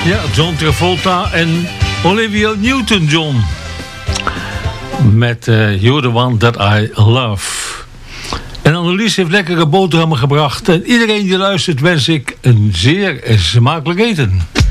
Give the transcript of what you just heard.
Ja, John Travolta en Olivia Newton-John. Met You're the One That I Love. En Annelies heeft lekkere boterhammen gebracht. En iedereen die luistert wens ik een zeer smakelijk eten.